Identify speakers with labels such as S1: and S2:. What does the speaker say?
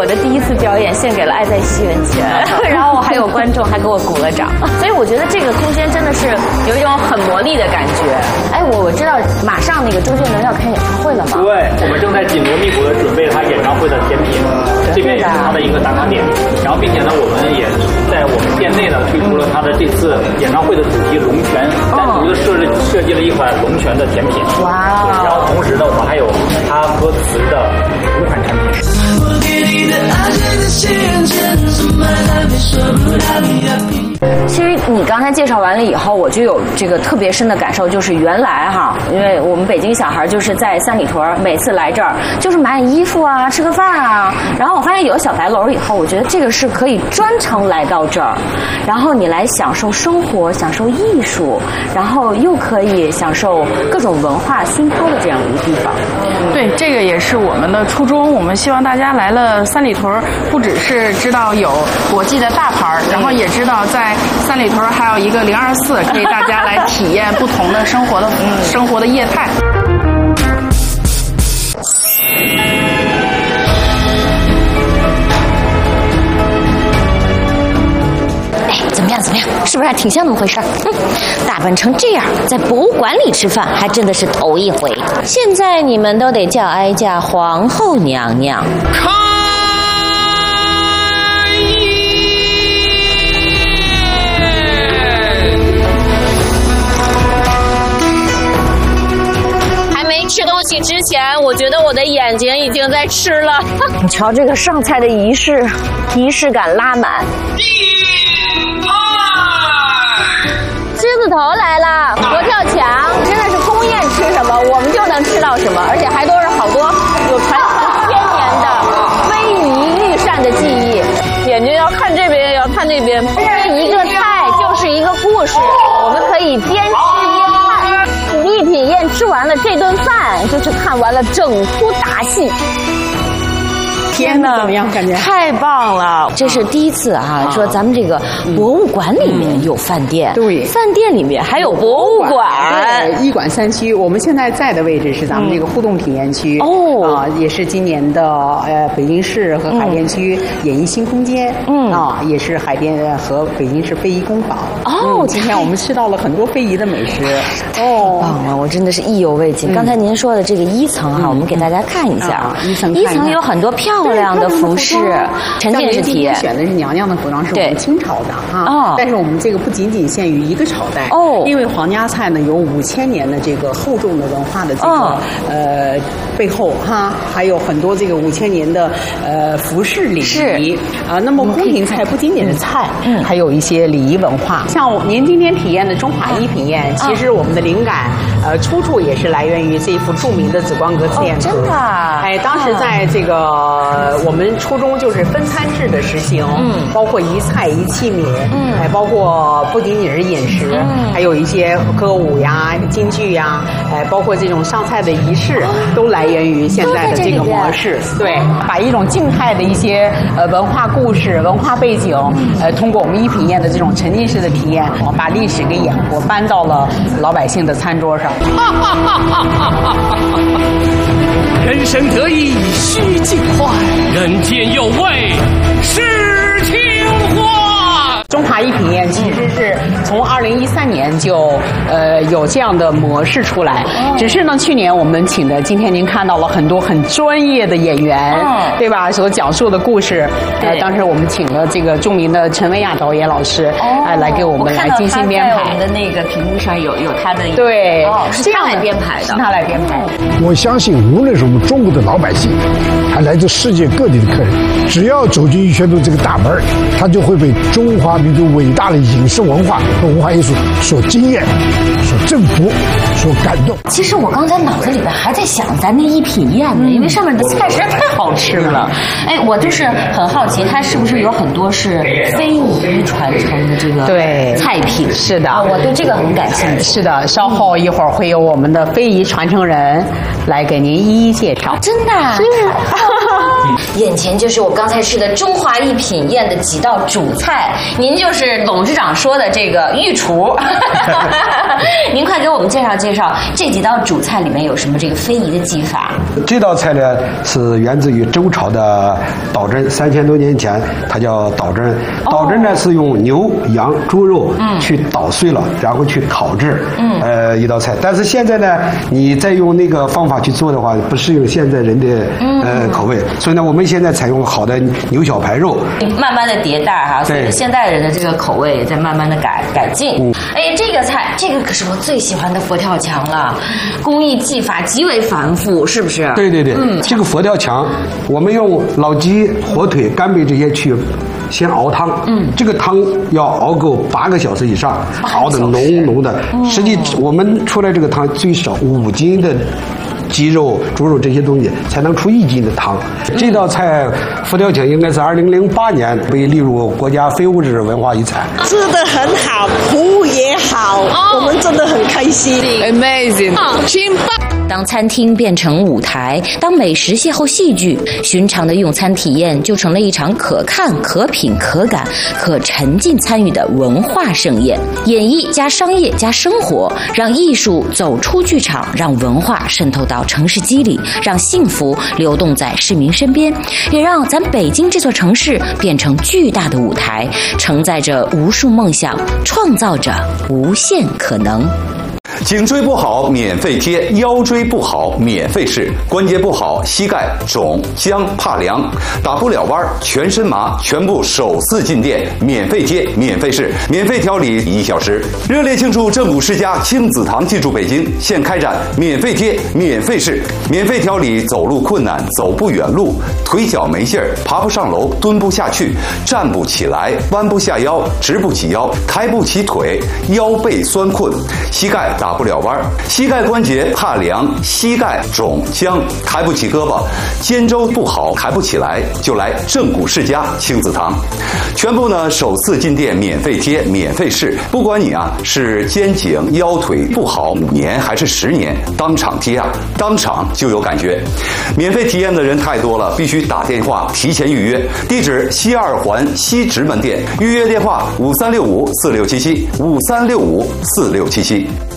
S1: 我的第一次表演献给了爱在西元前，然后还有观众还给我鼓了掌，所以我觉得这个空间真的是有一种很魔力的感觉。哎，我知道马上那个周杰伦要开演唱会了吗？
S2: 对，我们正在紧锣密鼓的准备他演唱会的甜品，这边也是他的一个打卡点。然后并且呢，我们也在我们店内呢推出了他的这次演唱会的主题龙泉，单独的设计了一款龙泉的甜品。哇！然后同时呢，我们还有他歌词的5款产品。
S1: 其实你刚才介绍完了以后，我就有这个特别深的感受，就是原来哈，因为我们北京小孩就是在三里屯，每次来这儿就是买衣服啊、吃个饭啊。然后我发现有了小白楼以后，我觉得这个是可以专程来到这儿，然后你来享受生活、享受艺术，然后又可以享受各种文化熏陶的这样一个地方。
S3: 对，这个也是我们的初衷。我们希望大家来了三里屯，不只是知道有国际的大牌，然后也知道在三里屯还有一个024，可以大家来体验不同的生活的业态。
S1: 怎么样？是不是还挺像那么回事儿？打扮成这样，在博物馆里吃饭，还真的是头一回。现在你们都得叫哀家皇后娘娘。吃东西之前，我觉得我的眼睛已经在吃了。你瞧这个上菜的仪式感拉满。狮子头来了，佛跳墙，真的是宫宴吃什么，我们就能吃到什么，而且还都是好多有传承千年的非遗御膳的技艺。眼睛要看这边，也要看那边。一个菜就是一个故事，我们可以边吃边看。一品宴吃完了这顿饭，就是看完了整出大戏。
S4: 天哪，怎么样？感觉
S1: 太棒了！这是第一次啊，说咱们这个博物馆里面有饭店，
S4: 对，
S1: 饭店里面还有博物馆，
S4: 对，1馆3区。我们现在在的位置是咱们这个互动体验区，也是今年的北京市和海淀区演艺新空间，也是海淀和北京市非遗工坊。今天我们吃到了很多非遗的美食，
S1: 太棒了！我真的是意犹未尽。刚才您说的这个1层哈，我们给大家看一下，1层有很多漂亮的服饰，沉浸式体验。
S4: 选的是娘娘的服装，是我们清朝的哈。但是我们这个不仅仅限于一个朝代因为皇家菜呢有5000年的这个厚重的文化的这个背后哈，还有很多这个5000年的服饰礼仪啊。那么宫廷菜不仅仅是菜，还有一些礼仪文化。像您今天体验的中华一品宴，其实我们的灵感出处也是来源于这一幅著名的紫光阁刺砚图。
S1: 真的啊？
S4: 当时在这个我们初衷就是分餐制的实行，包括一菜一器皿，包括不仅仅是饮食，还有一些歌舞呀、京剧呀，包括这种上菜的仪式，都来源于现在的这个模式。对，把一种静态的一些文化故事、文化背景，通过我们一品宴的这种沉浸式的体验，把历史给演活，搬到了老百姓的餐桌上。
S5: 人生得意须尽欢，人间有味是情话。
S4: 中华一品宴其实是从2013年就有这样的模式出来，只是呢去年我们请的，今天您看到了很多很专业的演员，对吧？所讲述的故事，当时我们请了这个著名的陈维亚导演老师，来给我们来精心编排。
S1: 我们的那个屏幕上有他的
S4: 对，
S1: 是他来编排的，
S4: 是他来编排。
S6: 我相信，无论是我们中国的老百姓，还来自世界各地的客人，只要走进玉泉洞这个大门，他就会被中华民族伟大的饮食文化和文化艺术所惊艳、所征服、所感动。
S1: 其实我刚才脑子里边还在想咱那一品宴呢，因为上面的菜实在太好吃了。我就是很好奇，它是不是有很多是非遗传承的这个菜品？
S4: 是的，
S1: 我对这个很感兴趣。
S4: 是的，稍后一会儿会有我们的非遗传承人来给您一一介绍。
S1: 真的？ 眼前就是我刚才吃的中华一品宴的几道主菜，您就是董事长说的这个御厨，您快给我们介绍介绍这几道主菜里面有什么这个非遗的技法？
S7: 这道菜呢是源自于周朝的捣针，3000多年前它叫捣针。捣针呢是用牛、羊、猪肉去捣碎了，然后去烤制，一道菜。但是现在呢，你再用那个方法去做的话，不适应现在人的口味，所以呢，我们现在采用好的牛小排肉，
S1: 慢慢的迭代哈，所以现代人的这个口味也在慢慢的改进。哎，这个菜，这个可是我最喜欢的佛跳墙了，工艺技法极为繁复，是不是？
S7: 对对对，这个佛跳墙，我们用老鸡、火腿、干贝这些去先熬汤，这个汤要熬够8个小时以上，熬得浓浓的。实际我们出来这个汤最少5斤的鸡肉、猪肉这些东西才能出1斤的汤。这道菜佛跳墙应该是2008年被列入国家非物质文化遗产。
S8: 吃得很好，服务也好，我们真的很开心
S3: ，amazing， 亲爸。
S1: 当餐厅变成舞台，当美食邂逅戏剧，寻常的用餐体验就成了一场可看、可品、可感、可沉浸参与的文化盛宴。演绎加商业加生活，让艺术走出剧场，让文化渗透到城市肌理，让幸福流动在市民身边，也让咱北京这座城市变成巨大的舞台，承载着无数梦想，创造着无限可能。
S9: 颈椎不好免费贴，腰椎不好免费试，关节不好膝盖肿僵怕凉，打不了弯全身麻，全部首次进店免费贴免费试，免费调理1小时。热烈庆祝正骨世家亲子堂进驻北京，现开展免费贴免费试，免费调理走路困难、走不远路、腿脚没劲儿、爬不上楼、蹲不下去、站不起来、弯不下腰、直不起腰、抬不起腿、腰背酸困、膝盖打不了弯，膝盖关节怕凉，膝盖肿僵，抬不起胳膊，肩周不好，抬不起来，就来正骨世家亲子堂。全部呢首次进店免费贴免费试，不管你是肩颈腰腿不好5年还是10年，当场贴当场就有感觉。免费体验的人太多了，必须打电话提前预约。地址西2环西直门店，预约电话53654677，53654677。